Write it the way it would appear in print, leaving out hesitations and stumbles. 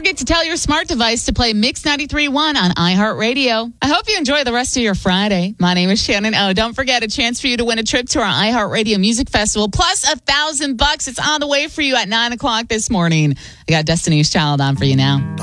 forget to tell your smart device to play Mix 93.1 on iHeartRadio. I hope you enjoy the rest of your Friday. My name is Shannon O. Don't forget, a chance for you to win a trip to our iHeartRadio Music Festival, plus $1,000. It's on the way for you at 9 o'clock this morning. I got Destiny's Child on for you now.